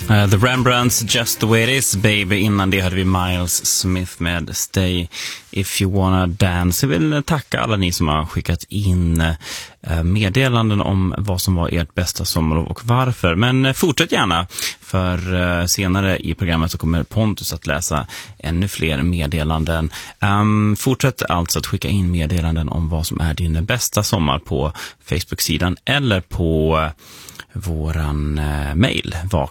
The Rembrandts, Just the way it is, baby. Innan det hade vi Miles Smith med Stay If You Wanna Dance. Jag vill tacka alla ni som har skickat in meddelanden om vad som var ert bästa sommarlov och varför. Men fortsätt gärna, för senare i programmet så kommer Pontus att läsa ännu fler meddelanden. Fortsätt alltså att skicka in meddelanden om vad som är din bästa sommar på Facebook-sidan eller på våran mail